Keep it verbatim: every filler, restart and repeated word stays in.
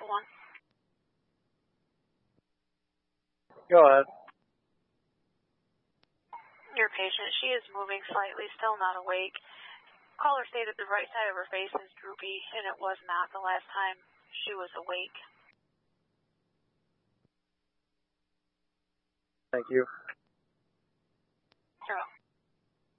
one. Go ahead. Your patient, she is moving slightly, still not awake. Caller stated the right side of her face is droopy, and it was not the last time she was awake. Thank you.